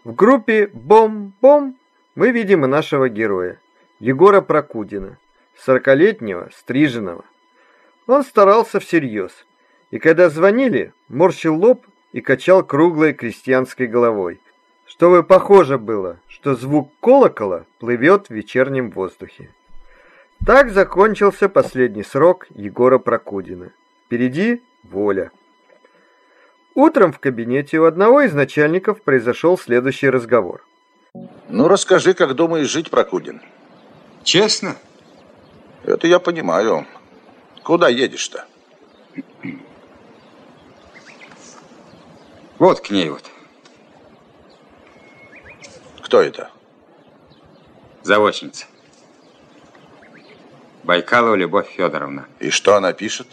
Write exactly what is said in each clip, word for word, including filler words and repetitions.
В группе «Бом-бом» мы видим и нашего героя, Егора Прокудина, сорокалетнего, стриженного. Он старался всерьез, и когда звонили, морщил лоб и качал круглой крестьянской головой, чтобы похоже было, что звук колокола плывет в вечернем воздухе. Так закончился последний срок Егора Прокудина. Впереди воля. Утром в кабинете у одного из начальников произошел следующий разговор. Ну, расскажи, как думаешь жить, Прокудин? Честно? Это я понимаю. Куда едешь-то? Вот к ней вот. Кто это? Заочница. Байкалова Любовь Федоровна. И что она пишет?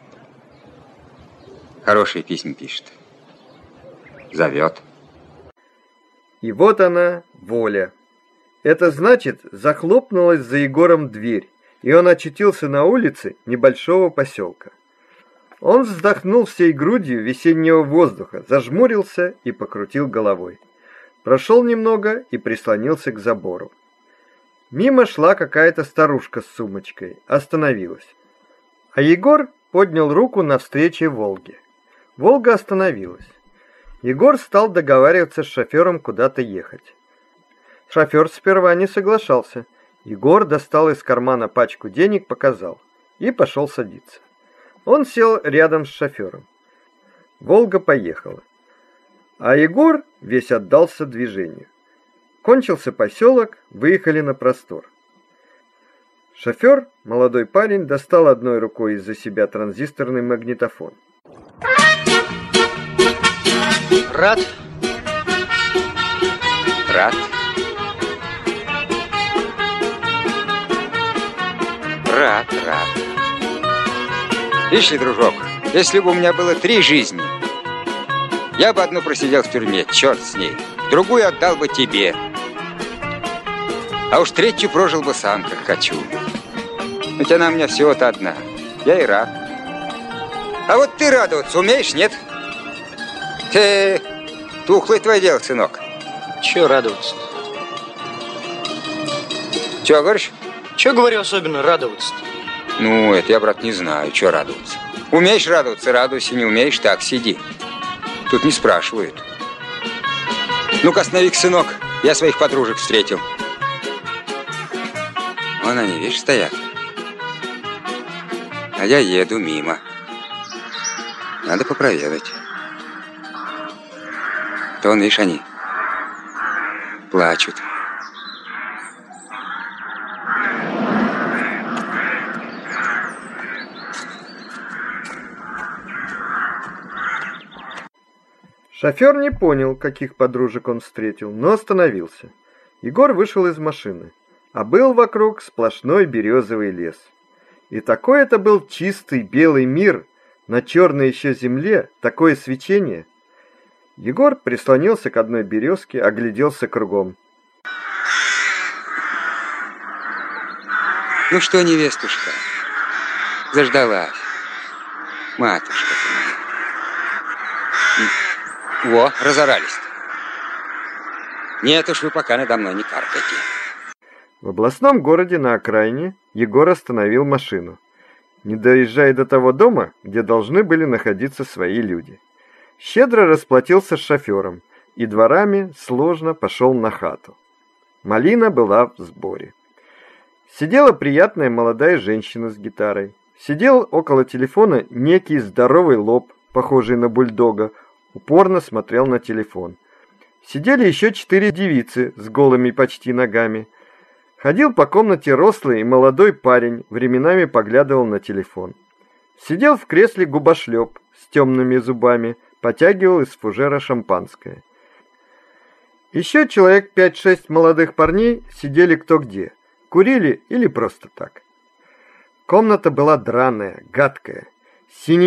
Хорошие письма пишет. Зовет. И вот она, воля. Это значит, захлопнулась за Егором дверь, и он очутился на улице небольшого поселка. Он вздохнул всей грудью весеннего воздуха, зажмурился и покрутил головой. Прошел немного и прислонился к забору. Мимо шла какая-то старушка с сумочкой, остановилась. А Егор поднял руку навстречу Волге. Волга остановилась. Егор стал договариваться с шофером куда-то ехать. Шофер сперва не соглашался. Егор достал из кармана пачку денег, показал и пошел садиться. Он сел рядом с шофером. Волга поехала. А Егор весь отдался движению. Кончился поселок, выехали на простор. Шофер, молодой парень, достал одной рукой из-за себя транзисторный магнитофон. Рад? Рад? Рад, рад. Видишь ли, дружок, если бы у меня было три жизни, я бы одну просидел в тюрьме, черт с ней, другую отдал бы тебе. А уж третью прожил бы сам, как хочу. Ведь она у меня всего-то одна. Я и рад. А вот ты радоваться умеешь, нет? Ты тухлое твое дело, сынок. Чего радоваться? Чего говоришь? Чего, говорю, особенно радоваться-то? Ну, это я, брат, не знаю, чего радоваться. Умеешь радоваться, радуйся, не умеешь, так сиди. Тут не спрашивают. Ну-ка, останови-ка, сынок, я своих подружек встретил. Вон они, видишь, стоят. А я еду мимо. Надо попроведать. То вон, видишь, они плачут. Шофер не понял, каких подружек он встретил, но остановился. Егор вышел из машины, а был вокруг сплошной березовый лес. И такой это был чистый белый мир, на черной еще земле такое свечение. Егор прислонился к одной березке, огляделся кругом. Ну что, невестушка, заждалась, матушка ты моя. Во, разорались-то. Нет уж, вы пока надо мной не каркайте. В областном городе на окраине Егор остановил машину, не доезжая до того дома, где должны были находиться свои люди. Щедро расплатился с шофером и дворами сложно пошел на хату. Малина была в сборе. Сидела приятная молодая женщина с гитарой. Сидел около телефона некий здоровый лоб, похожий на бульдога, упорно смотрел на телефон. Сидели еще четыре девицы с голыми почти ногами. Ходил по комнате рослый и молодой парень, временами поглядывал на телефон. Сидел в кресле губошлеп с темными зубами, потягивал из фужера шампанское. Еще человек пять-шесть молодых парней сидели кто где, курили или просто так. Комната была драная, гадкая, синий